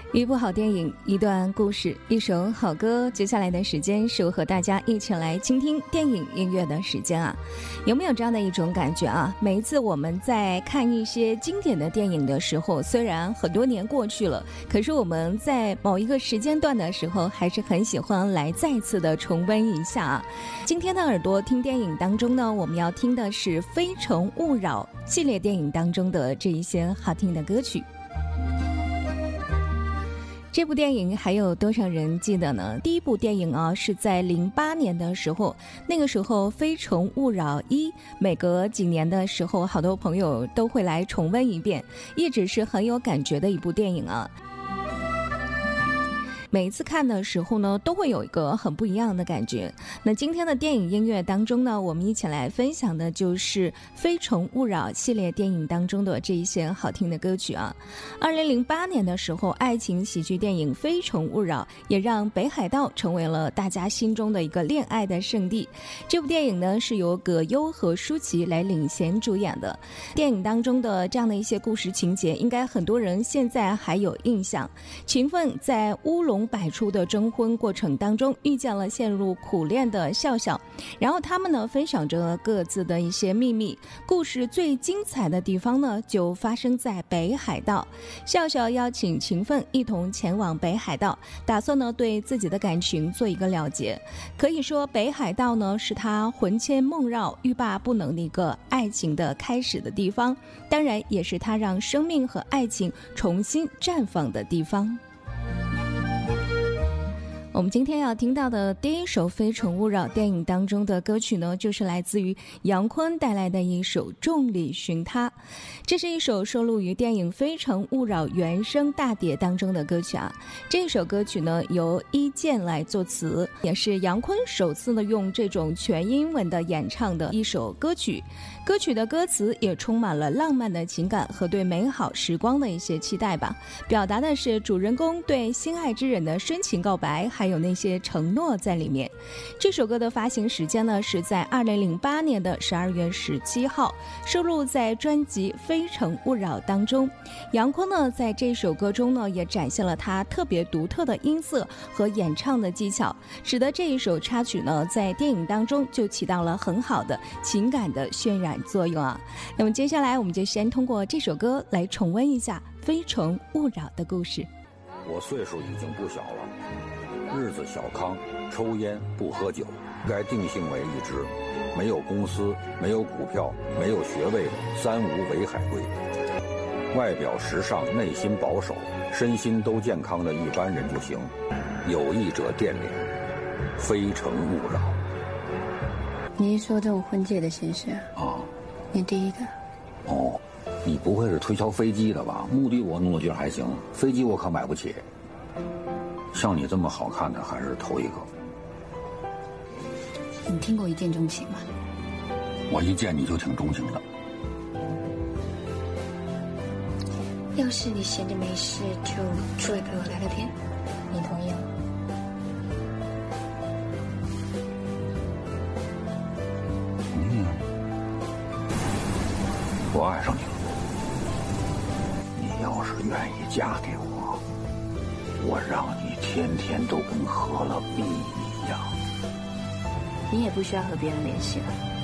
一部好电影，一段故事，一首好歌。接下来的时间是我和大家一起来倾听电影音乐的时间啊。有没有这样的一种感觉啊？每一次我们在看一些经典的电影的时候，虽然很多年过去了，可是我们在某一个时间段的时候，还是很喜欢来再次的重温一下啊。今天的耳朵听电影当中呢，我们要听的是《非诚勿扰》系列电影当中的这一些好听的歌曲。这部电影还有多少人记得呢？第一部电影啊，是在08年的时候，那个时候《非诚勿扰1》每隔几年的时候，好多朋友都会来重温一遍，一直是很有感觉的一部电影啊。每一次看的时候呢，都会有一个很不一样的感觉。那今天的电影音乐当中呢，我们一起来分享的就是《非诚勿扰》系列电影当中的这一些好听的歌曲啊。2008年的时候，爱情喜剧电影《非诚勿扰》也让北海道成为了大家心中的一个恋爱的圣地。这部电影呢，是由葛优和舒淇来领衔主演的。电影当中的这样的一些故事情节，应该很多人现在还有印象。秦奋在乌龙百出的征婚过程当中遇见了陷入苦恋的笑笑，然后他们呢分享着各自的一些秘密。故事最精彩的地方呢就发生在北海道。笑笑邀请秦奋一同前往北海道，打算呢对自己的感情做一个了结。可以说北海道呢是他魂牵梦绕欲罢不能的一个爱情的开始的地方，当然也是他让生命和爱情重新绽放的地方。我们今天要听到的第一首《非诚勿扰》电影当中的歌曲呢，就是来自于杨坤带来的一首《众里寻他》。这是一首收录于电影《非诚勿扰》原声大碟当中的歌曲啊。这首歌曲呢，由伊健来作词，也是杨坤首次呢用这种全英文的演唱的一首歌曲。歌曲的歌词也充满了浪漫的情感和对美好时光的一些期待吧，表达的是主人公对心爱之人的深情告白，还有那些承诺在里面。这首歌的发行时间呢是在2008年的12月17号，收录在专辑《非诚勿扰》当中。杨坤呢在这首歌中呢也展现了他特别独特的音色和演唱的技巧，使得这一首插曲呢在电影当中就起到了很好的情感的渲染作用啊。那么接下来我们就先通过这首歌来重温一下《非诚勿扰》的故事。 我岁数已经不小了，日子小康，抽烟不喝酒，该定性为一只没有公司、没有股票、没有学位的三无伪海归。外表时尚，内心保守，身心都健康的一般人就行。有意者掂量，非诚勿扰。 你是说这种婚介的形式啊？ 你第一个。 哦，你不会是推销飞机的吧？目的我弄得觉得还行，飞机我可买不起。像你这么好看的还是头一个。 你听过一见钟情吗？ 我一见你就挺钟情的。 要是你闲着没事就出来陪我聊聊天，你同意吗？ 同意啊。我爱上你了。你要是愿意嫁给我，我让你天天都跟合了币一样。 你也不需要和别人联系了。